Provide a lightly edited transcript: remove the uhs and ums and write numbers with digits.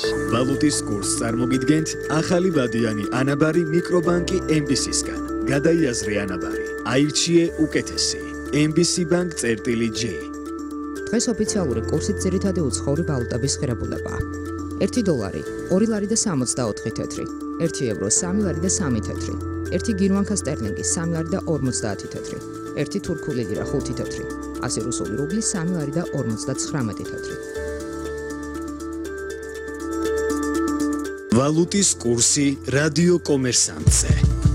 ვალუტის კურსს წარმოგიდგენთ ახალი ვადიანი ანაბარი მიკრობანკი MBC-სგან. გადაიაზრე ანაბარი, აირჩიე უკეთესი. MBC Bank წერტილი J. დღეს ოფიციალური კურსით ძირითადი უცხოური ვალუტების ღირებულებაა. 1 დოლარი 2 ლარი და 64 თეთრი, 1 ევრო 3 ლარი და 3 თეთრი, 1 გირვანკა სტერლინგი 3 ლარი და 50 თეთრი, 1 თურქული ლირა 5 თეთრი, 100 რუსული რუბლი 3 ლარი და 59 თეთრი. ვალუტის კურსი რადიო კომერსანტზე.